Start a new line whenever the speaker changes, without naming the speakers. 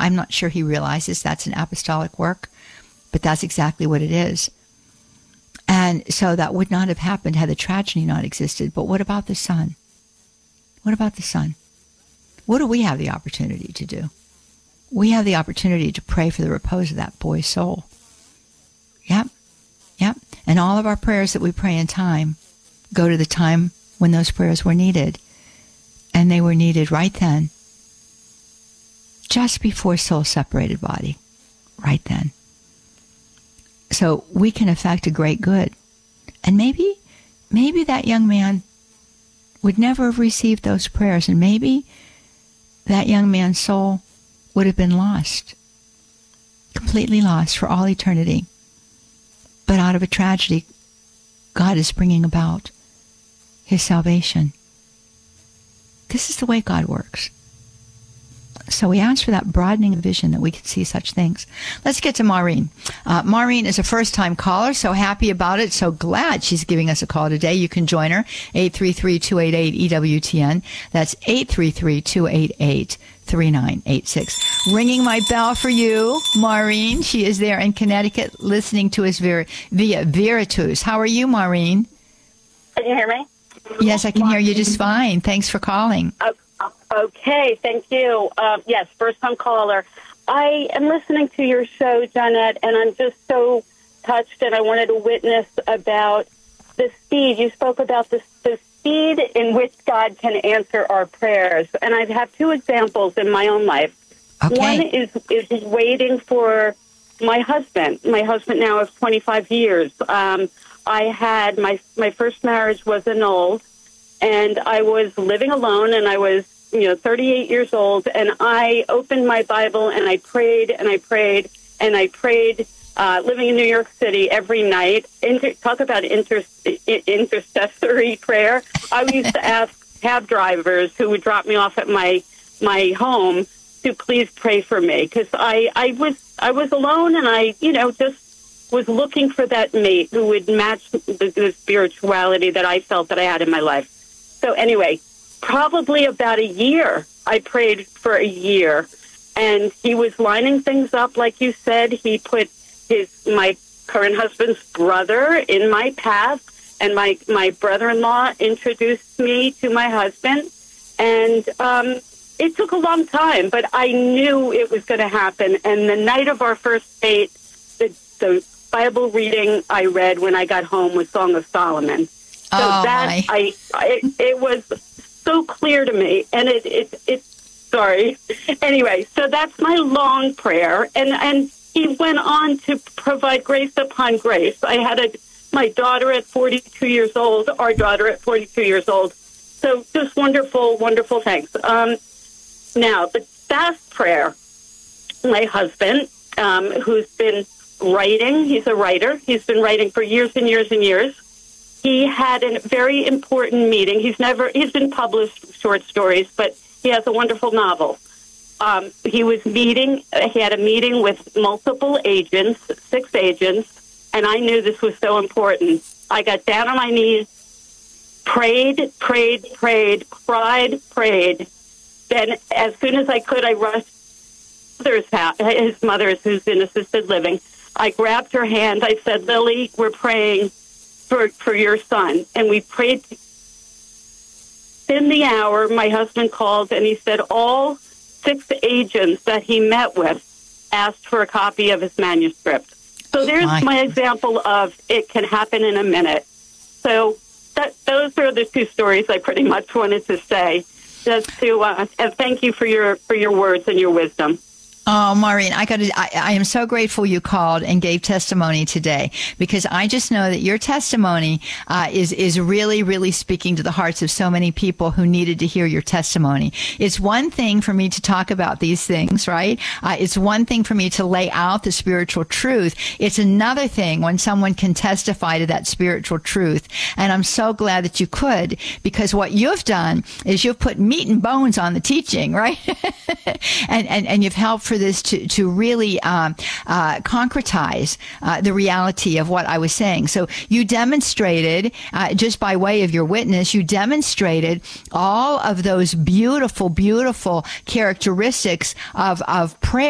I'm not sure he realizes that's an apostolic work, but that's exactly what it is. And so that would not have happened had the tragedy not existed. But what about the son? What about the son? What do we have the opportunity to do? We have the opportunity to pray for the repose of that boy's soul. Yep. And all of our prayers that we pray in time go to the time when those prayers were needed. And they were needed right then, just before soul separated body, right then. So we can affect a great good. And maybe that young man would never have received those prayers, and maybe that young man's soul would have been lost, completely lost for all eternity. But out of a tragedy, God is bringing about his salvation. This is the way God works. So we ask for that broadening of vision that we can see such things. Let's get to Maureen. Maureen is a first-time caller, so happy about it. So glad she's giving us a call today. You can join her, 833-288-EWTN. That's 833-288-3986. Ringing my bell for you, Maureen. She is there in Connecticut listening to us via Veritas. How are you, Maureen?
Can you hear me?
Yes, I can hear you just fine. Thanks for calling.
Okay, thank you. Yes, first-time caller. I am listening to your show, Jeanette, and I'm just so touched, and I wanted to witness about the speed. You spoke about the speed in which God can answer our prayers, and I have two examples in my own life.
Okay.
One is waiting for my husband. My husband now is 25 years. I had my first marriage was annulled, and I was living alone, and I was 38 years old, and I opened my Bible and I prayed and I prayed and I prayed. Living in New York City every night. Talk about intercessory prayer. I used to ask cab drivers who would drop me off at my home to please pray for me, because I was alone, and I just was looking for that mate who would match the spirituality that I felt that I had in my life. So anyway, probably about a year, I prayed for a year, and he was lining things up, like you said. He put my current husband's brother in my path, and my brother-in-law introduced me to my husband, and it took a long time, but I knew it was going to happen. And the night of our first date, the Bible reading I read when I got home was Song of Solomon. So it was so clear to me, and it's sorry. Anyway, so that's my long prayer, and he went on to provide grace upon grace. I had my daughter at 42 years old, our daughter at 42 years old. So just wonderful, wonderful things. Now, the fast prayer, my husband, who's been writing, he's a writer. He's been writing for years and years and years. He had a very important meeting. He's been published short stories, but he has a wonderful novel. He had a meeting with multiple agents, 6 agents, and I knew this was so important. I got down on my knees, prayed, cried. Then as soon as I could, I rushed to his mother's, who's in assisted living. I grabbed her hand. I said, "Lily, we're praying for your son." And we prayed. In the hour, my husband called, and he said all 6 agents that he met with asked for a copy of his manuscript. So there's my example of it can happen in a minute. So those are the 2 stories I pretty much wanted to say. Just to and thank you for your words and your wisdom.
Oh, Maureen, I am so grateful you called and gave testimony today, because I just know that your testimony is really, really speaking to the hearts of so many people who needed to hear your testimony. It's one thing for me to talk about these things, right? It's one thing for me to lay out the spiritual truth. It's another thing when someone can testify to that spiritual truth. And I'm so glad that you could, because what you've done is you've put meat and bones on the teaching, right? and you've helped for this to really concretize the reality of what I was saying. So you demonstrated, just by way of your witness, you demonstrated all of those beautiful, beautiful characteristics of prayer.